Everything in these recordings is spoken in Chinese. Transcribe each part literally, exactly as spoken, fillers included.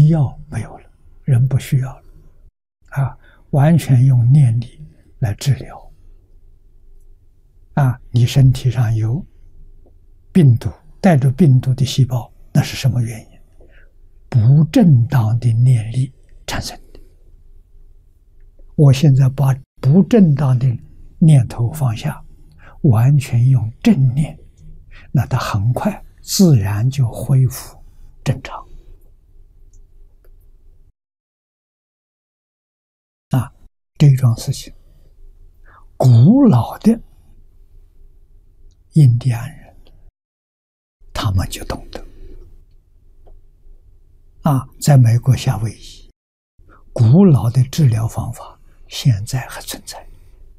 医药没有了，人不需要了，啊，完全用念力来治疗。啊，你身体上有病毒，带着病毒的细胞，那是什么原因？不正当的念力产生的。我现在把不正当的念头放下，完全用正念，那它很快自然就恢复正常。啊，这桩事情，古老的印第安人他们就懂得。啊，在美国夏威夷，古老的治疗方法现在还存在。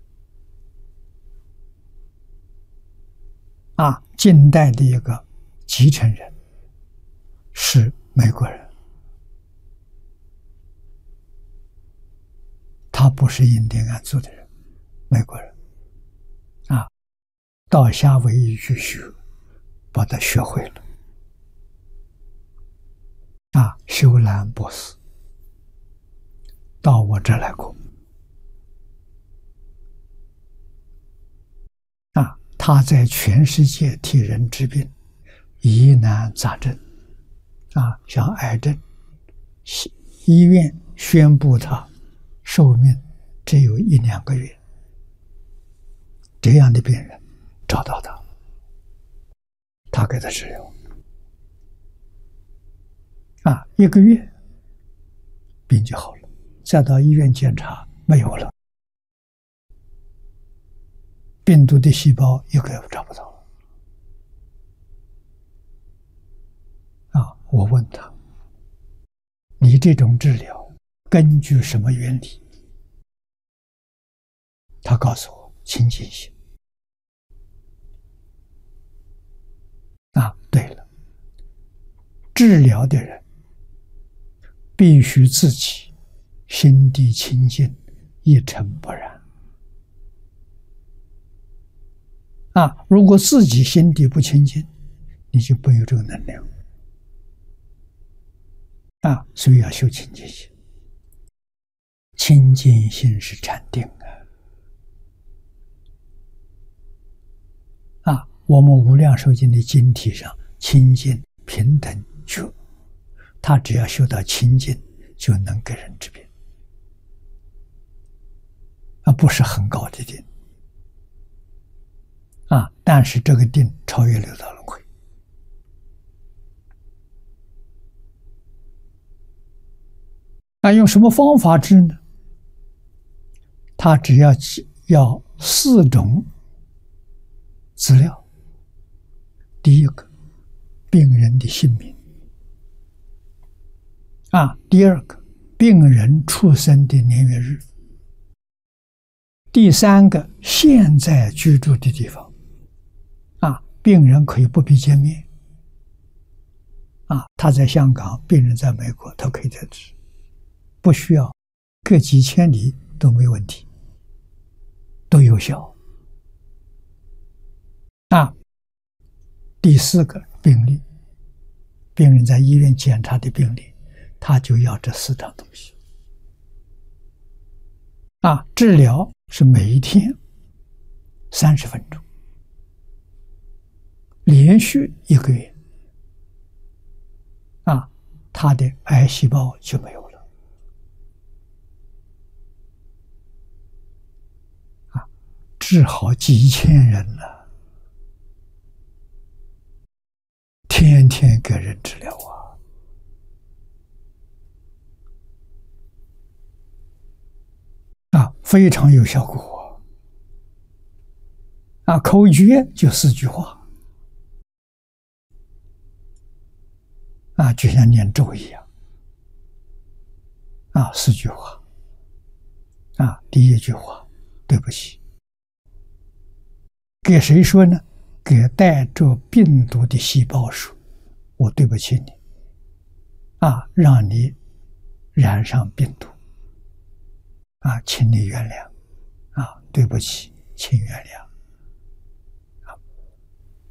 啊，近代的一个继承人是美国人，他不是印第安族的人，美国人。啊，到夏威夷去学，把他学会了。啊，修兰博士到我这来过。啊，他在全世界替人治病，疑难杂症，啊，像癌症，医院宣布他寿命只有一两个月，这样的病人找到他，他给他治疗。啊，一个月病就好了，再到医院检查没有了，病毒的细胞一个也找不到。啊，我问他，你这种治疗根据什么原理？他告诉我，清净心。啊，对了，治疗的人必须自己心地清净，一尘不染。啊，如果自己心地不清净，你就没有这个能量。啊，所以要修清净心。清净心是禅定啊！啊，我们无量寿经的经体上，清净、平等、觉，他只要修到清净，就能给人治病。啊，不是很高的定。啊，但是这个定超越六道轮回。那用什么方法治呢？他只要要四种资料。第一个，病人的姓名。啊，第二个，病人出生的年月日。第三个，现在居住的地方。啊，病人可以不必见面。啊，他在香港，病人在美国，他可以在治，不需要隔几千里都没问题，都有效。啊，第四个，病历，病人在医院检查的病历，他就要这四样东西。啊，治疗是每一天三十分钟，连续一个月，啊，他的癌细胞就没有了。啊，治好几千人了，天天给人治疗啊。啊，非常有效果。啊，口诀就四句话。啊，就像念咒一样。啊，四句话。啊，第一句话，对不起。给谁说呢？给带着病毒的细胞说，我对不起你。啊，让你染上病毒。啊，请你原谅。啊，对不起，请原谅。啊，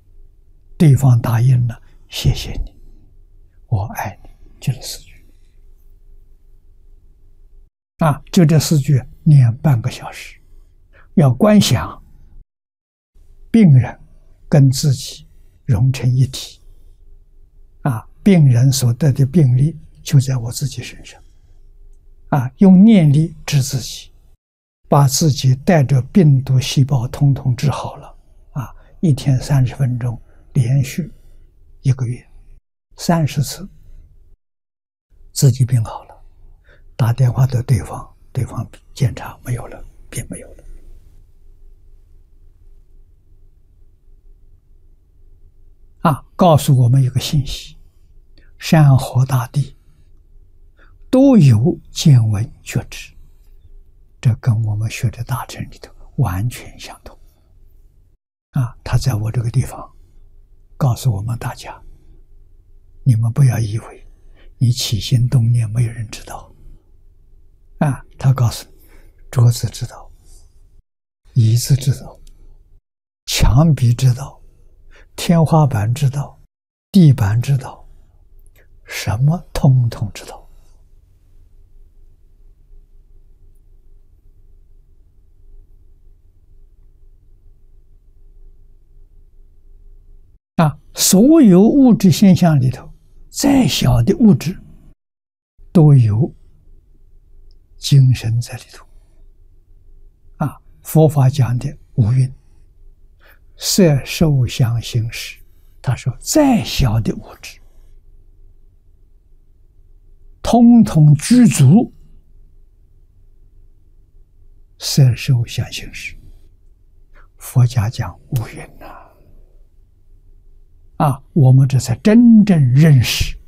对方答应了，谢谢你，我爱你，就是四句。 啊，就这四句念半个小时，要观想病人跟自己融成一体。啊，病人所得的病力就在我自己身上。啊，用念力治自己，把自己带着病毒细胞统统治好了。啊，一天三十分钟，连续一个月，三十次，自己病好了，打电话给对方，对方检查没有了，病没有了。啊，告诉我们一个信息：山河大地都有见闻觉知，这跟我们学的大乘里头完全相同。啊，他在我这个地方告诉我们大家，你们不要以为你起心动念没有人知道。啊，他告诉你，桌子知道，椅子知道，墙壁知道，天花板知道，地板知道，什么通通知道。啊，所有物质现象里头，再小的物质都有精神在里头。啊，佛法讲的五蕴，色受想行识，他说再小的物质通通具足色受想行识。佛家讲五蕴呐。啊，我们这才真正认识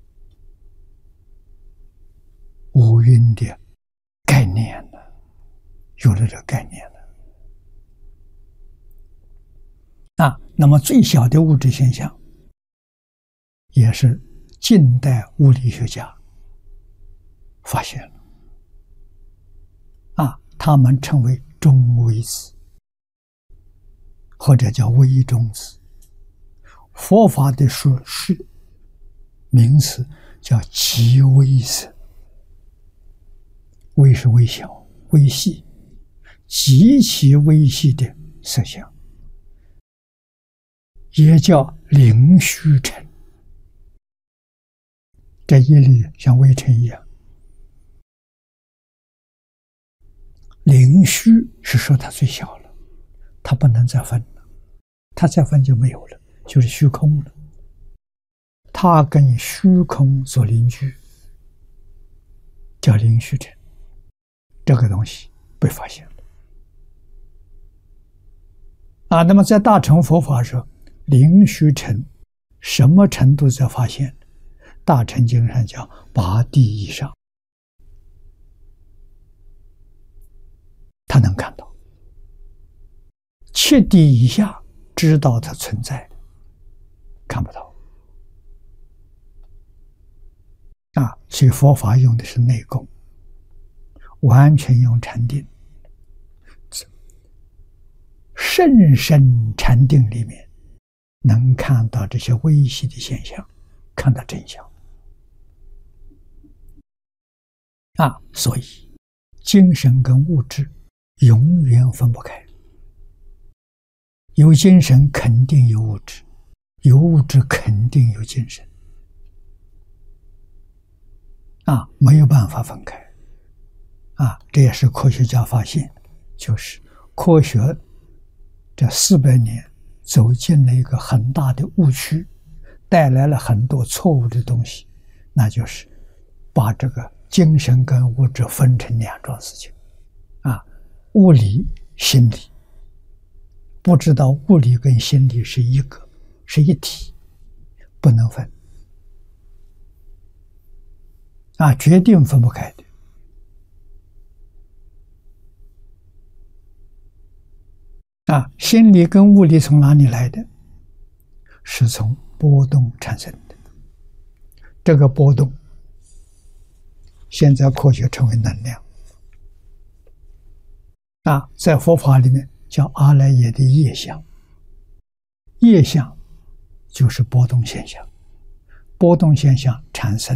五蕴的概念了，有了这个概念了。啊，那么最小的物质现象，也是近代物理学家发现了。啊，他们称为中微子，或者叫微中子。佛法的说是名词叫极微色，微是微小、微细，极其微细的色相，也叫灵虚尘。这一粒像微尘一样，灵虚是说它最小了，它不能再分了，它再分就没有了，就是虚空了。它跟虚空所邻居，叫灵虚尘。这个东西被发现了啊。那么在大乘佛法上，灵虚尘什么程度在发现？大乘经上讲八地以上，他能看到；七地以下知道它存在，看不到。啊，所以佛法用的是内功，完全用禅定。甚深禅定里面能看到这些微细的现象，看到真相。啊，所以精神跟物质永远分不开。有精神肯定有物质，有物质肯定有精神。啊，没有办法分开。啊，这也是科学家发现，就是科学这四百年走进了一个很大的误区，带来了很多错误的东西，那就是把这个精神跟物质分成两桩事情。啊，物理、心理，不知道物理跟心理是一个，是一体，不能分。啊，决定分不开的。啊，心理跟物理从哪里来的？是从波动产生的。这个波动，现在科学称为能量。啊，在佛法里面叫阿赖耶的业相。业相就是波动现象，波动现象产生